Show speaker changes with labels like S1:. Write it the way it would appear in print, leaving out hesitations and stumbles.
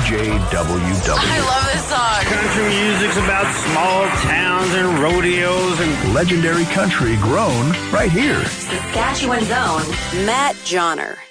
S1: KJWW.
S2: I love this song.
S3: Country music's about small towns and rodeos and
S1: legendary country grown right here.
S2: Saskatchewan's own Matt Johnner.